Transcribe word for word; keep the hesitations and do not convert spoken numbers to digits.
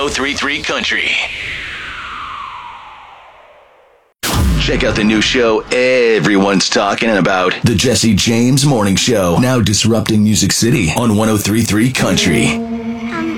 oh three point three Country. Check out the new show everyone's talking about. The Jesse James Morning Show. Now disrupting Music City on one oh three point three Country.